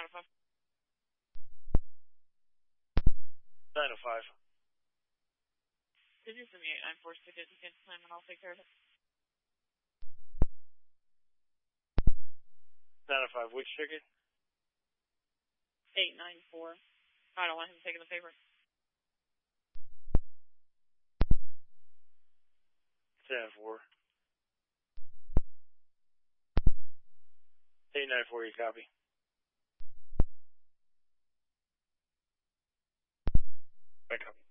905. 905. Could you send me 894 ticket against time and I'll take care of it? 905, which ticket? 894. I don't want him taking the paper. 10-4. 894, you copy? I copy.